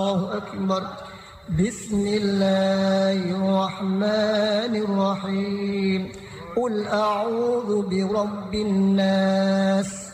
الله أكبر. بسم الله الرحمن الرحيم. قل أعوذ برب الناس